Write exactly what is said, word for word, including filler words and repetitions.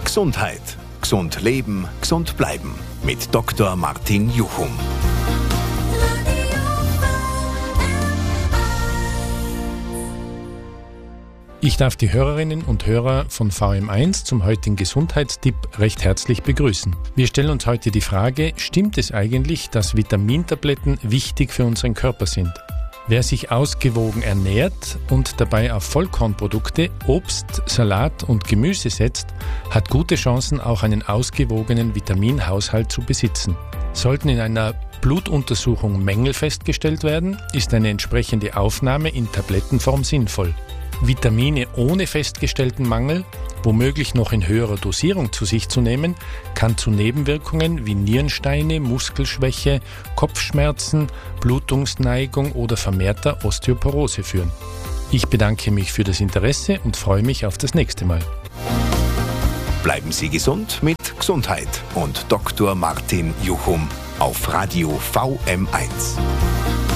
Gesundheit. Gesund leben, gesund bleiben. Mit Doktor Martin Juchum. Ich darf die Hörerinnen und Hörer von V M eins zum heutigen Gesundheitstipp recht herzlich begrüßen. Wir stellen uns heute die Frage, stimmt es eigentlich, dass Vitamintabletten wichtig für unseren Körper sind? Wer sich ausgewogen ernährt und dabei auf Vollkornprodukte, Obst, Salat und Gemüse setzt, hat gute Chancen, auch einen ausgewogenen Vitaminhaushalt zu besitzen. Sollten in einer Blutuntersuchung Mängel festgestellt werden, ist eine entsprechende Aufnahme in Tablettenform sinnvoll. Vitamine ohne festgestellten Mangel, womöglich noch in höherer Dosierung zu sich zu nehmen, kann zu Nebenwirkungen wie Nierensteine, Muskelschwäche, Kopfschmerzen, Blutungsneigung oder vermehrter Osteoporose führen. Ich bedanke mich für das Interesse und freue mich auf das nächste Mal. Bleiben Sie gesund mit Gesundheit und Doktor Martin Juchum auf Radio V M eins.